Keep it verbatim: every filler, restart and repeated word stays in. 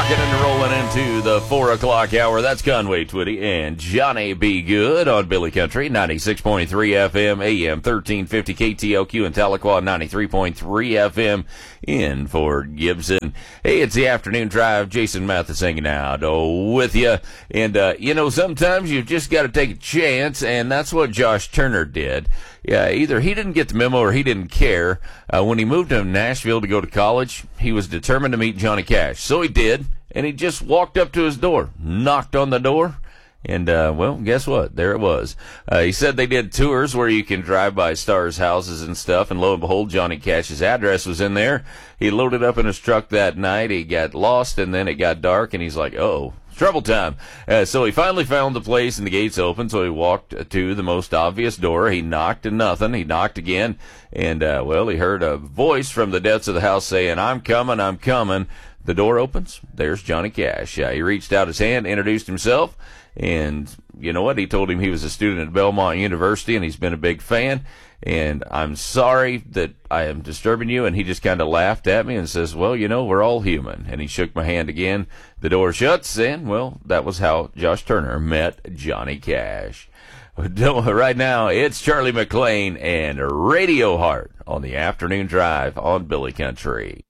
rocking and rolling into the four o'clock hour. That's Conway Twitty and Johnny B. Good on Billy Country, ninety-six point three F M, A M thirteen fifty K T L Q in Tahlequah, ninety-three point three F M in Fort Gibson. Hey, it's the afternoon drive. Jason Mathis hanging out oh, with you. And, uh, you know, sometimes you've just got to take a chance, and that's what Josh Turner did. Yeah, either he didn't get the memo or he didn't care. Uh, when he moved to Nashville to go to college, he was determined to meet Johnny Cash. So he did, and he just walked up to his door, knocked on the door, and, uh, well, guess what? There it was. Uh, he said they did tours where you can drive by stars' houses and stuff, and lo and behold, Johnny Cash's address was in there. He loaded up in his truck that night. He got lost, and then it got dark, and he's like, oh, trouble time. Uh, so he finally found the place, and the gates open, so he walked to the most obvious door. He knocked and nothing. He knocked again, and, uh, well, he heard a voice from the depths of the house saying, I'm coming, I'm coming. The door opens. There's Johnny Cash. Uh, he reached out his hand, introduced himself, and you know what? He told him he was a student at Belmont University, and he's been a big fan. And I'm sorry that I am disturbing you. And he just kind of laughed at me and says, well, you know, we're all human. And he shook my hand again. The door shuts, and, well, that was how Josh Turner met Johnny Cash. Right now, it's Charlie McLean and Radio Heart on the afternoon drive on Billy Country.